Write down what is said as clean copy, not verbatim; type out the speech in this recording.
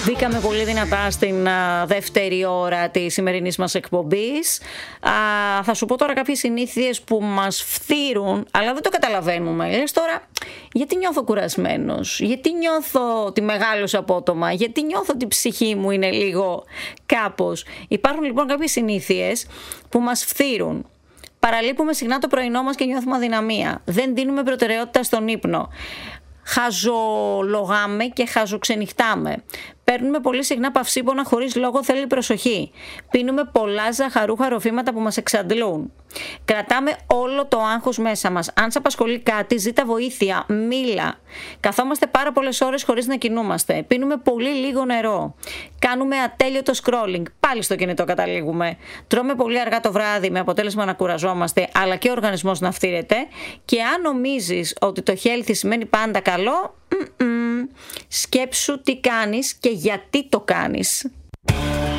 Μπήκαμε πολύ δυνατά στην δεύτερη ώρα της σημερινής μας εκπομπής. Θα σου πω τώρα κάποιες συνήθειες που μας φθείρουν, αλλά δεν το καταλαβαίνουμε. Λες τώρα, γιατί νιώθω κουρασμένος, γιατί νιώθω ότι μεγάλωσα απότομα, γιατί νιώθω ότι η ψυχή μου είναι λίγο κάπως. Υπάρχουν λοιπόν κάποιες συνήθειες που μας φθείρουν. Παραλείπουμε συχνά το πρωινό μας και νιώθουμε αδυναμία. Δεν δίνουμε προτεραιότητα στον ύπνο. Χαζολογάμε και χαζοξενυχτάμε. Παίρνουμε πολύ συχνά παυσίπονα χωρίς λόγο, θέλει προσοχή. Πίνουμε πολλά ζαχαρούχα ροφήματα που μας εξαντλούν. Κρατάμε όλο το άγχος μέσα μας. Αν σε απασχολεί κάτι, ζήτα βοήθεια, μίλα. Καθόμαστε πάρα πολλές ώρες χωρίς να κινούμαστε. Πίνουμε πολύ λίγο νερό. Κάνουμε ατέλειωτο scrolling. Πάλι στο κινητό καταλήγουμε. Τρώμε πολύ αργά το βράδυ με αποτέλεσμα να κουραζόμαστε, αλλά και ο οργανισμός να φθείρεται. Και αν νομίζεις ότι το healthy σημαίνει πάντα καλό, σκέψου τι κάνεις και γιατί το κάνεις.